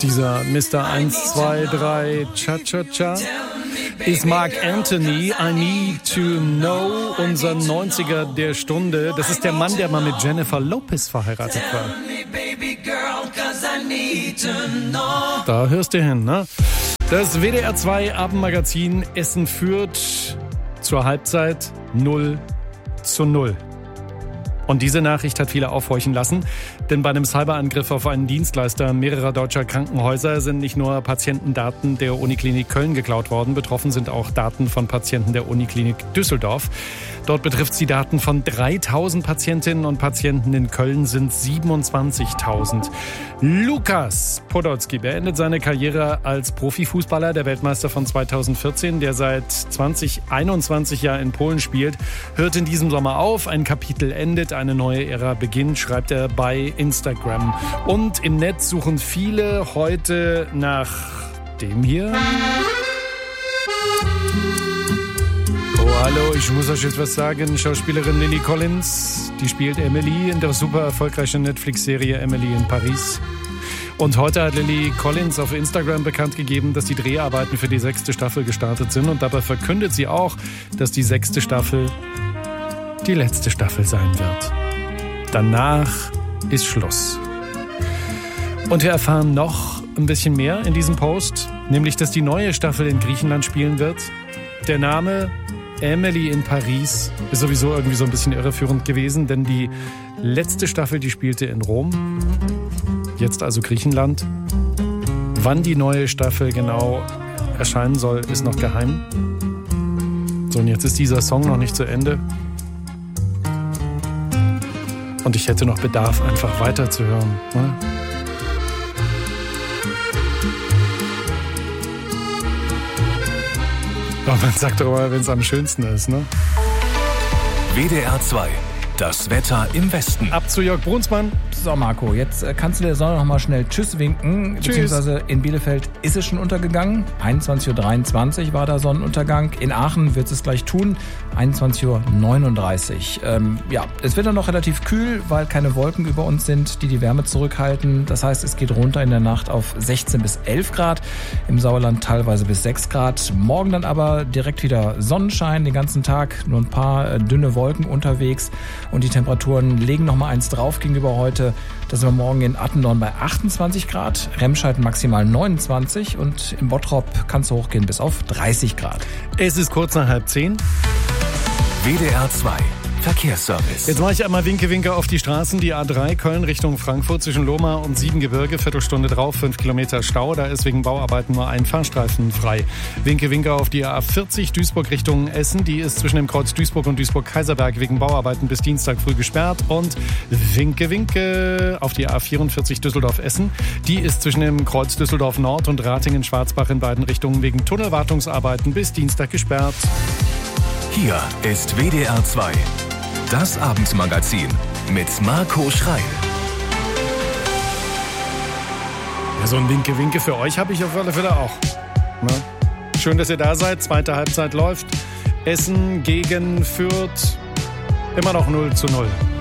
Dieser Mr. 1, 2, 3, Cha-Cha-Cha ist Mark Anthony, I Need to Know, unser 90er der Stunde. Das ist der Mann, der mal mit Jennifer Lopez verheiratet war. Da hörst du hin, ne? Das WDR 2 Abendmagazin Essen führt zur Halbzeit 0:0. Und diese Nachricht hat viele aufhorchen lassen, denn bei einem Cyberangriff auf einen Dienstleister mehrerer deutscher Krankenhäuser sind nicht nur Patientendaten der Uniklinik Köln geklaut worden, betroffen sind auch Daten von Patienten der Uniklinik Düsseldorf. Dort betrifft es die Daten von 3.000 Patientinnen und Patienten, in Köln sind 27.000. Lukas Podolski beendet seine Karriere als Profifußballer, der Weltmeister von 2014, der seit 2021 ja in Polen spielt, hört in diesem Sommer auf, ein Kapitel endet, eine neue Ära beginnt, schreibt er bei Instagram. Und im Netz suchen viele heute nach dem hier. Oh, hallo, ich muss euch etwas sagen. Schauspielerin Lily Collins, die spielt Emily in der super erfolgreichen Netflix-Serie Emily in Paris. Und heute hat Lily Collins auf Instagram bekannt gegeben, dass die Dreharbeiten für die 6. Staffel gestartet sind. Und dabei verkündet sie auch, dass die 6. Staffel die letzte Staffel sein wird. Danach ist Schluss. Und wir erfahren noch ein bisschen mehr in diesem Post, nämlich, dass die neue Staffel in Griechenland spielen wird. Der Name Emily in Paris ist sowieso irgendwie so ein bisschen irreführend gewesen, denn die letzte Staffel, die spielte in Rom, jetzt also Griechenland. Wann die neue Staffel genau erscheinen soll, ist noch geheim. So, und jetzt ist dieser Song noch nicht zu Ende. Und ich hätte noch Bedarf, einfach weiterzuhören. Ne? Aber man sagt doch immer, wenn es am schönsten ist, ne? WDR 2, das Wetter im Westen. Ab zu Jörg Brunsmann. So, Marco, jetzt kannst du der Sonne noch mal schnell Tschüss winken. Tschüss. Beziehungsweise in Bielefeld ist es schon untergegangen. 21:23 Uhr war der Sonnenuntergang. In Aachen wird es gleich tun. 21:39 Uhr. Ja, es wird dann noch relativ kühl, weil keine Wolken über uns sind, die die Wärme zurückhalten. Das heißt, es geht runter in der Nacht auf 16 bis 11 Grad. Im Sauerland teilweise bis 6 Grad. Morgen dann aber direkt wieder Sonnenschein den ganzen Tag. Nur ein paar dünne Wolken unterwegs. Und die Temperaturen legen noch mal eins drauf gegenüber heute. Da sind wir morgen in Attendorn bei 28 Grad, Remscheid maximal 29 und im Bottrop kann es hochgehen bis auf 30 Grad. Es ist kurz nach 9:30. WDR 2, Verkehrsservice. Jetzt mache ich einmal Winke auf die Straßen. Die A3 Köln Richtung Frankfurt zwischen Lohmar und Siebengebirge. Viertelstunde drauf, 5 Kilometer Stau. Da ist wegen Bauarbeiten nur ein Fahrstreifen frei. Winke auf die A40 Duisburg Richtung Essen. Die ist zwischen dem Kreuz Duisburg und Duisburg-Kaiserberg wegen Bauarbeiten bis Dienstag früh gesperrt. Und Winke auf die A44 Düsseldorf-Essen. Die ist zwischen dem Kreuz Düsseldorf Nord und Ratingen-Schwarzbach in beiden Richtungen wegen Tunnelwartungsarbeiten bis Dienstag gesperrt. Hier ist WDR 2, das Abendmagazin mit Marco Schreil. Ja, so ein Winke für euch habe ich auf alle Fälle auch. Ne? Schön, dass ihr da seid. Zweite Halbzeit läuft. Essen gegen Fürth. Immer noch 0:0.